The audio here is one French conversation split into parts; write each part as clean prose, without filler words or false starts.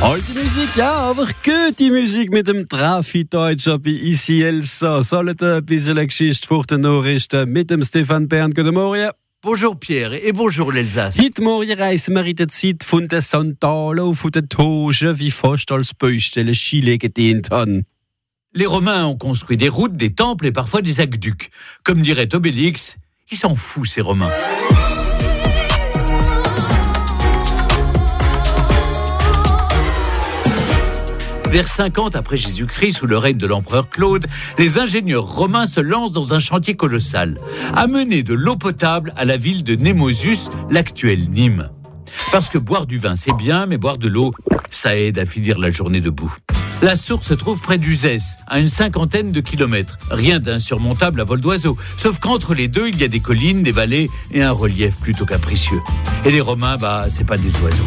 Alte Musik, ja, aber gute Musik mit dem Trafi-Deutscher bei Isi Elsa. Sollte ein bisschen eine Geschichte vor den Nachrichten mit dem Stefan Bernd. Guten Morgen. Bonjour Pierre et bonjour l'Elsace. Heute Morgen reisen wir in der Zeit von den Sandalen und von den Togen, wie fast als Baustelle Chile gedient haben. Les Romains ont construit des routes, des temples et parfois des aqueducs. Comme dirait Obélix, ils s'en foutent ces Romains. Vers 50 après Jésus-Christ, sous le règne de l'empereur Claude, les ingénieurs romains se lancent dans un chantier colossal, amener de l'eau potable à la ville de Némosus, l'actuelle Nîmes. Parce que boire du vin c'est bien, mais boire de l'eau, ça aide à finir la journée debout. La source se trouve près d'Uzès, à une 50aine de kilomètres. Rien d'insurmontable à vol d'oiseau, sauf qu'entre les deux, il y a des collines, des vallées et un relief plutôt capricieux. Et les Romains, c'est pas des oiseaux.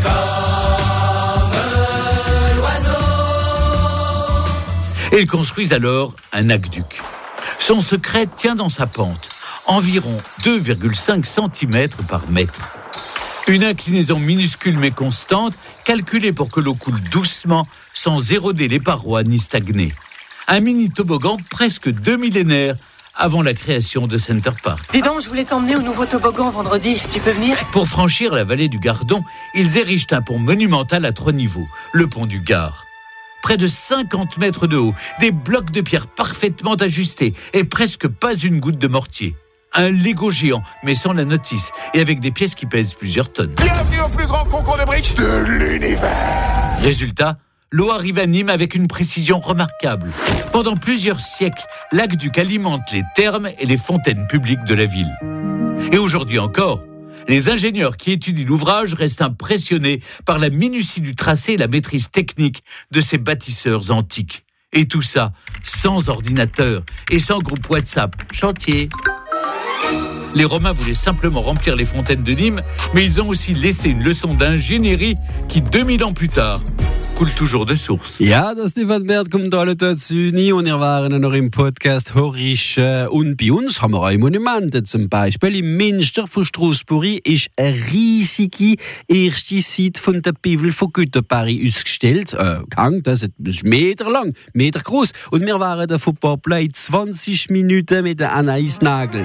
Et ils construisent alors un aqueduc. Son secret tient dans sa pente, environ 2,5 cm par mètre. Une inclinaison minuscule mais constante, calculée pour que l'eau coule doucement, sans éroder les parois ni stagner. Un mini toboggan presque 2 millénaires avant la création de Center Park. Dis donc, je voulais t'emmener au nouveau toboggan vendredi. Tu peux venir ? Pour franchir la vallée du Gardon, ils érigent un pont monumental à 3 niveaux, le pont du Gard. Près de 50 mètres de haut, des blocs de pierre parfaitement ajustés et presque pas une goutte de mortier. Un Lego géant, mais sans la notice, et avec des pièces qui pèsent plusieurs tonnes. Bienvenue au plus grand concours de briques de l'univers. Résultat, l'eau arrive à Nîmes avec une précision remarquable. Pendant plusieurs siècles, l'aqueduc alimente les thermes et les fontaines publiques de la ville. Et aujourd'hui encore, les ingénieurs qui étudient l'ouvrage restent impressionnés par la minutie du tracé et la maîtrise technique de ces bâtisseurs antiques. Et tout ça sans ordinateur et sans groupe WhatsApp. Chantier. Les Romains voulaient simplement remplir les fontaines de Nîmes, mais ils ont aussi laissé une leçon d'ingénierie qui, 2000 ans plus tard, coule toujours de source. Ja, der Stefan Bernd kommt alle dazu nie und ihr waren noch im Podcast Horisch. Und bei uns haben wir auch Monumente, zum Beispiel im Münster von Strasbourg ist eine riesige erste Seite von der Bibel von Götterberg ausgestellt. Das ist Meter lang, Meter groß. Und wir waren da vor ein paar Blei 20 Minuten mit der Anaïs Nagel.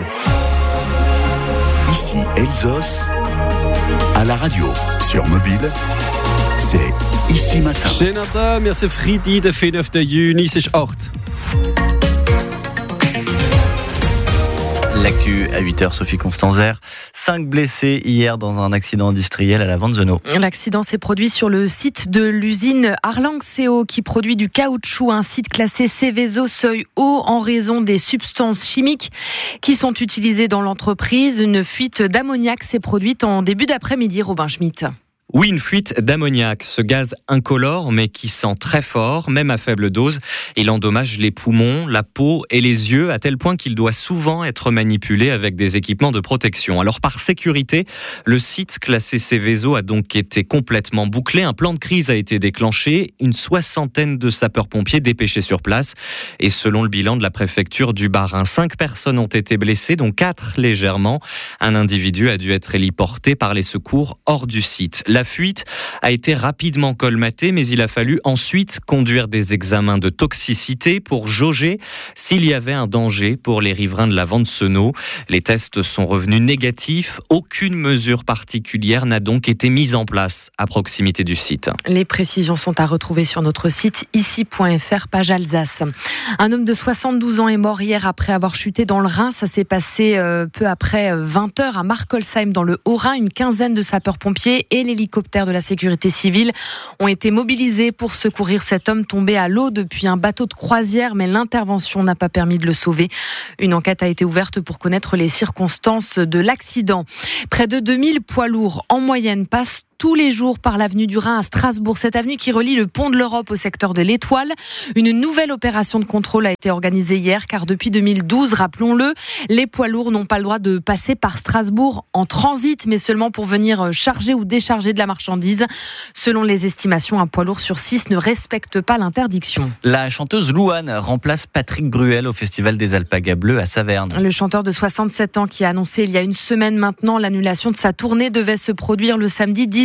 Ici Elsace, à la radio, sur mobile, c'est Ici Matin. Schönen Tag, wir sind Freitag, der 5. Juni, es ist 8. L'actu à 8h, Sophie Constanzer. 5 blessés hier dans un accident industriel à la Vanzeno. L'accident s'est produit sur le site de l'usine Arlang-CO qui produit du caoutchouc, un site classé Seveso seuil haut en raison des substances chimiques qui sont utilisées dans l'entreprise. Une fuite d'ammoniac s'est produite en début d'après-midi, Robin Schmitt. Oui, une fuite d'ammoniac, ce gaz incolore mais qui sent très fort, même à faible dose. Il endommage les poumons, la peau et les yeux à tel point qu'il doit souvent être manipulé avec des équipements de protection. Alors par sécurité, le site classé Seveso a donc été complètement bouclé. Un plan de crise a été déclenché, une 60aine de sapeurs-pompiers dépêchés sur place. Et selon le bilan de la préfecture du Bas-Rhin, 5 personnes ont été blessées, dont 4 légèrement. Un individu a dû être héliporté par les secours hors du site. La fuite a été rapidement colmatée, mais il a fallu ensuite conduire des examens de toxicité pour jauger s'il y avait un danger pour les riverains de la Vanzeno. Les tests sont revenus négatifs. Aucune mesure particulière n'a donc été mise en place à proximité du site. Les précisions sont à retrouver sur notre site ici.fr, page Alsace. Un homme de 72 ans est mort hier après avoir chuté dans le Rhin. Ça s'est passé peu après 20h à Markolsheim dans le Haut-Rhin. Une quinzaine de sapeurs-pompiers et l'hélicoptère de la sécurité civile ont été mobilisés pour secourir cet homme tombé à l'eau depuis un bateau de croisière, mais l'intervention n'a pas permis de le sauver. Une enquête a été ouverte pour connaître les circonstances de l'accident. Près de 2000 poids lourds en moyenne passent tous les jours par l'avenue du Rhin à Strasbourg. Cette avenue qui relie le pont de l'Europe au secteur de l'Étoile. Une nouvelle opération de contrôle a été organisée hier car depuis 2012, rappelons-le, les poids lourds n'ont pas le droit de passer par Strasbourg en transit, mais seulement pour venir charger ou décharger de la marchandise. Selon les estimations, un poids lourd sur 6 ne respecte pas l'interdiction. La chanteuse Louane remplace Patrick Bruel au Festival des Alpagas Bleus à Saverne. Le chanteur de 67 ans qui a annoncé il y a une semaine maintenant l'annulation de sa tournée devait se produire le samedi 18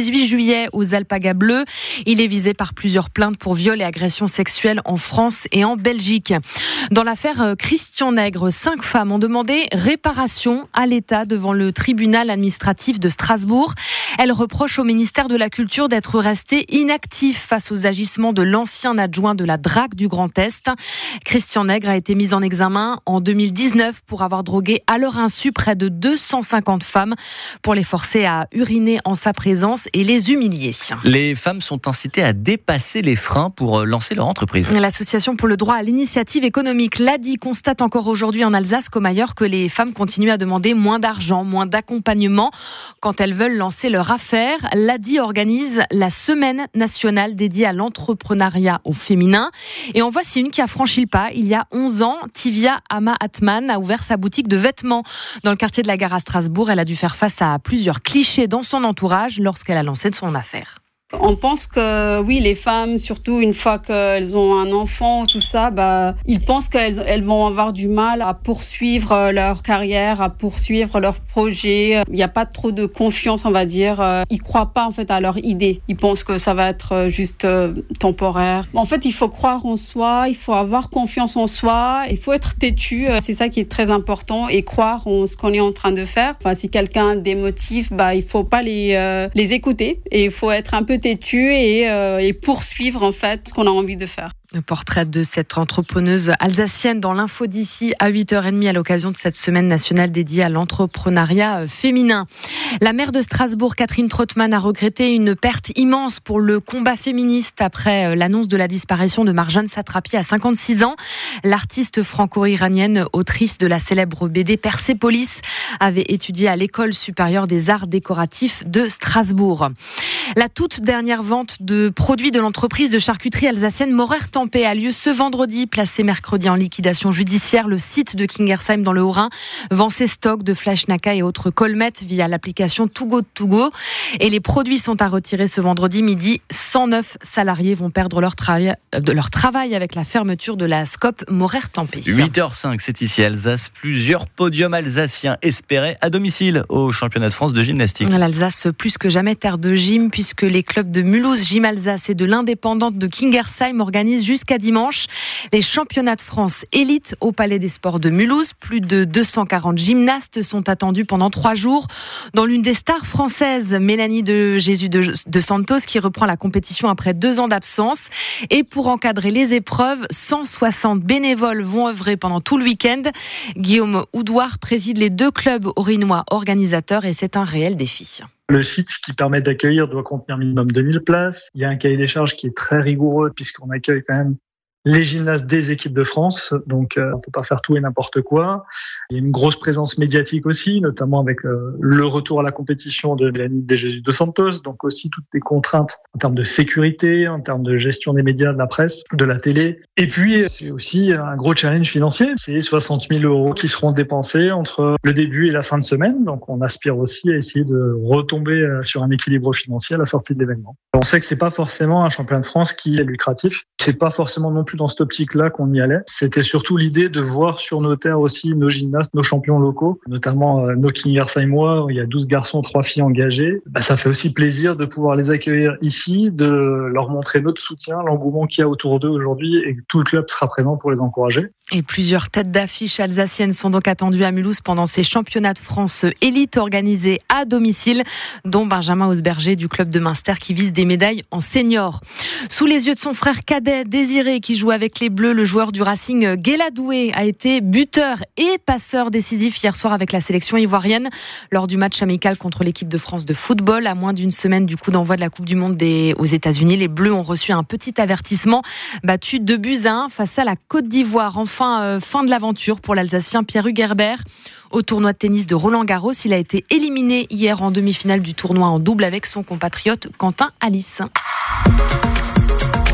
18 juillet aux Alpagas Bleus. Il est visé par plusieurs plaintes pour viol et agressions sexuelles en France et en Belgique. Dans l'affaire Christian Nègre, 5 femmes ont demandé réparation à l'État devant le tribunal administratif de Strasbourg. Elles reprochent au ministère de la Culture d'être resté inactif face aux agissements de l'ancien adjoint de la DRAC du Grand Est. Christian Nègre a été mis en examen en 2019 pour avoir drogué à leur insu près de 250 femmes pour les forcer à uriner en sa présence et les humilier. Les femmes sont incitées à dépasser les freins pour lancer leur entreprise. L'Association pour le droit à l'initiative économique, l'ADI, constate encore aujourd'hui en Alsace comme ailleurs que les femmes continuent à demander moins d'argent, moins d'accompagnement quand elles veulent lancer leur affaire. L'ADI organise la semaine nationale dédiée à l'entrepreneuriat au féminin. Et en voici une qui a franchi le pas. Il y a 11 ans, Tivia Ama Atman a ouvert sa boutique de vêtements dans le quartier de la Gare à Strasbourg. Elle a dû faire face à plusieurs clichés dans son entourage lorsqu'elle a lancé son affaire. On pense que oui, les femmes, surtout une fois qu'elles ont un enfant, tout ça, ils pensent qu'elles vont avoir du mal à poursuivre leur carrière, à poursuivre leurs projets. Il n'y a pas trop de confiance, on va dire. Ils croient pas en fait à leur idée. Ils pensent que ça va être juste temporaire. En fait, il faut croire en soi, il faut avoir confiance en soi, il faut être têtu. C'est ça qui est très important et croire en ce qu'on est en train de faire. Enfin, si quelqu'un démotive, il faut pas les écouter et il faut être un peu têtu et poursuivre en fait ce qu'on a envie de faire. Le portrait de cette entrepreneuse alsacienne dans l'info d'ici à 8h30 à l'occasion de cette semaine nationale dédiée à l'entrepreneuriat féminin. La maire de Strasbourg, Catherine Trottmann, a regretté une perte immense pour le combat féministe après l'annonce de la disparition de Marjane Satrapi à 56 ans. L'artiste franco-iranienne, autrice de la célèbre BD Persépolis, avait étudié à l'École supérieure des arts décoratifs de Strasbourg. La toute dernière vente de produits de l'entreprise de charcuterie alsacienne Morer-Tempé a lieu ce vendredi, placé mercredi en liquidation judiciaire. Le site de Kingersheim dans le Haut-Rhin vend ses stocks de Fleischnacka et autres colmettes via l'application Too Good To Go. Et les produits sont à retirer ce vendredi midi. 109 salariés vont perdre leur travail avec la fermeture de la SCOP Morer-Tempé. 8h05, c'est ici Alsace. Plusieurs podiums alsaciens espérés à domicile au championnat de France de gymnastique. L'Alsace, plus que jamais terre de gym, puisque les clubs de Mulhouse Gym Alsace et de l'indépendante de Kingersheim organisent jusqu'à dimanche les championnats de France élite au Palais des Sports de Mulhouse. Plus de 240 gymnastes sont attendus pendant 3 jours, dont l'une des stars françaises, Mélanie de Jésus de Santos, qui reprend la compétition après 2 ans d'absence. Et pour encadrer les épreuves, 160 bénévoles vont œuvrer pendant tout le week-end. Guillaume Houdoir préside les 2 clubs orinois organisateurs et c'est un réel défi. Le site qui permet d'accueillir doit contenir minimum 2000 places. Il y a un cahier des charges qui est très rigoureux puisqu'on accueille quand même les gymnastes des équipes de France. Donc, on peut pas faire tout et n'importe quoi. Il y a une grosse présence médiatique aussi, notamment avec le retour à la compétition de Mélanie de Jésus de Santos. Donc aussi toutes les contraintes en termes de sécurité, en termes de gestion des médias, de la presse, de la télé. Et puis, c'est aussi un gros challenge financier. C'est 60 000 € qui seront dépensés entre le début et la fin de semaine. Donc, on aspire aussi à essayer de retomber sur un équilibre financier à la sortie de l'événement. On sait que c'est pas forcément un championnat de France qui est lucratif. C'est pas forcément non plus dans cette optique-là qu'on y allait. C'était surtout l'idée de voir sur nos terres aussi nos gymnastes, nos champions locaux, notamment nos Kingersheimois. Il y a 12 garçons, 3 filles engagées. Ça fait aussi plaisir de pouvoir les accueillir ici, de leur montrer notre soutien, l'engouement qu'il y a autour d'eux aujourd'hui et que tout le club sera présent pour les encourager. Et plusieurs têtes d'affiche alsaciennes sont donc attendues à Mulhouse pendant ces championnats de France élite organisés à domicile, dont Benjamin Hausberger du club de Münster qui vise des médailles en senior. Sous les yeux de son frère cadet Désiré qui joue avec les Bleus, le joueur du Racing Guéladoué a été buteur et passeur décisif hier soir avec la sélection ivoirienne lors du match amical contre l'équipe de France de football. À moins d'une semaine du coup d'envoi de la Coupe du Monde aux États-Unis, les Bleus ont reçu un petit avertissement, battu 2-1 face à la Côte d'Ivoire. Enfin, fin de l'aventure pour l'Alsacien Pierre-Hugues Herbert. Au tournoi de tennis de Roland-Garros, il a été éliminé hier en demi-finale du tournoi en double avec son compatriote Quentin Alice.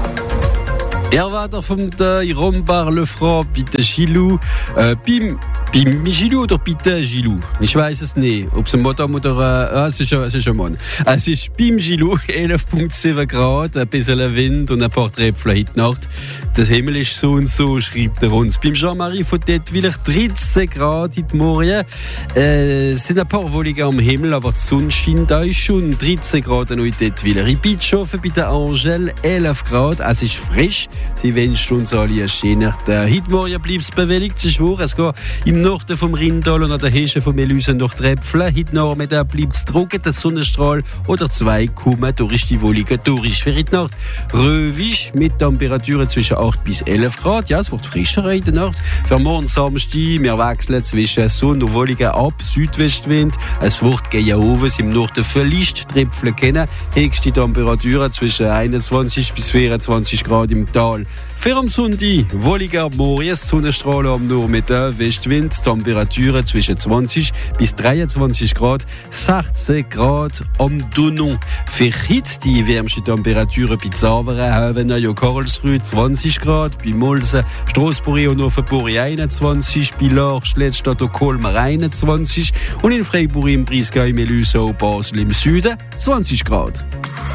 Erwarter vom Rombar le Franc Pite Chilou Pim Bei Gilou oder bei der Gilou? Ich weiß es nicht. Ob es ein Modern oder es ist ein Mann. Es ist beim Gilou 11,7 Grad, ein bisschen Wind und ein paar Tröpfchen heute Nacht. Der Himmel ist so und so, schreibt er uns. Beim Jean-Marie von Tettwiller 13 Grad heute Morgen. Es sind ein paar Wolken am Himmel, aber die Sonne scheint da ist schon 13 Grad noch in Tettwiller. In Bitschofen bei der Angèle 11 Grad. Es ist frisch. Sie wünschen uns alle eine schöne Nacht. Heute Morgen bleibt es bewölkt, es ist wahr. Es geht im Norden vom Rindtal und an der Hesche vom Elüsen durch die Räpfel. Heute Nachmittag bleibt es trocken, der Sonnenstrahl oder zwei kommen durch die Wolken durch. Für heute Nacht rövisch mit Temperaturen zwischen 8 bis 11 Grad. Ja, es wird frischer in der Nacht. Für morgen Samstag, wir wechseln zwischen Sonne und Wolken ab, Südwestwind. Es wird gehen oben, im Norden vielleicht Tröpfchen kennen. Höchste Temperaturen zwischen 21 bis 24 Grad im Tal. Für am Sonntag, Wolken ab morgen, Sonnenstrahl am Nachmittag, Westwind, Temperaturen zwischen 20 bis 23 Grad, 16 Grad am Donau. Für heute die wärmste Temperaturen bei Zaveren, Hövener und Karlsruhe 20 Grad, bei Molsen, Strasbourg und Offenburg 21, bei Lorsch, Lettstadt und Colmar 21 und in Freiburg im Breisgau, Melüse und Basel im Süden 20 Grad.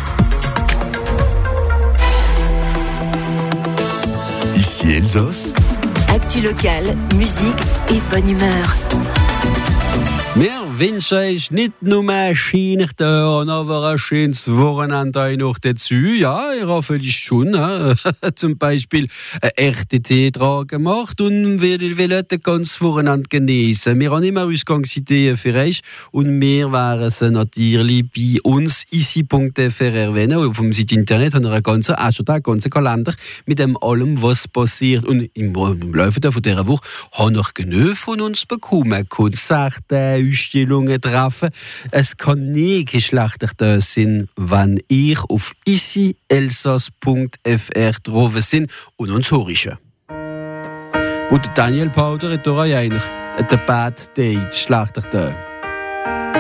Ici Elsass. Actu locale, musique et bonne humeur. Wir wünschen euch nicht nur mehr schöne Tage, aber ein schönes Wochenende noch dazu. Ja, ihr habt vielleicht schon zum Beispiel eine echte Teetrag gemacht und wir wollen das ganze Wochenende genießen. Wir haben immer Ausgangsideen für euch und wir werden sie natürlich bei uns ici.fr erwähnen. Auf dem Site Internet haben wir einen ganzen Kalender mit dem allem, was passiert. Und im Laufe von dieser Woche haben wir genug von uns bekommen. Konzerte, Ausstellungen treffen. Es kann nie geschlechtlich sein, wenn ihr auf ici.elsass.fr drauf sind und uns horchen. Und Daniel Pauder hat da eigentlich einen Bad Date, schlechter Tag.